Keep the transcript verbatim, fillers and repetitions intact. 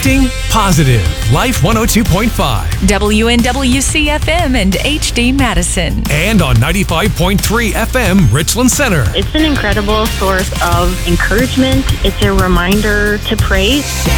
Connecting positive. Life one oh two point five. W N W C F M and H D Madison. And on ninety-five point three F M, Richland Center. It's an incredible source of encouragement. It's a reminder to pray.